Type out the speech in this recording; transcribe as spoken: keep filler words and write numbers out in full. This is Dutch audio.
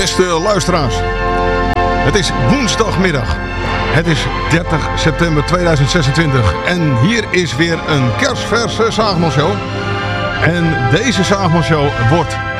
Beste luisteraars, het is woensdagmiddag. Het is dertig september tweeduizend zesentwintig en hier is weer een kerstverse Zaagmanshow. En deze Zaagmanshow wordt